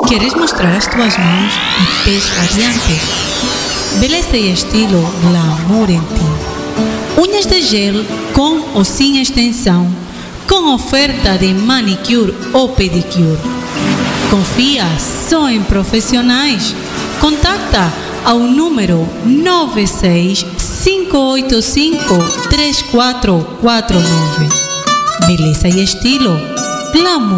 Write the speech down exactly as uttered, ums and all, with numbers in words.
Queres mostrar as tuas mãos e pés radiantes? Beleza e estilo glamour em ti. Unhas de gel com ou sem extensão, com oferta de manicure ou pedicure. Confia só em profissionais. Contacta ao número nove seis cinco oito cinco três quatro quatro nove. Beleza e estilo glamour.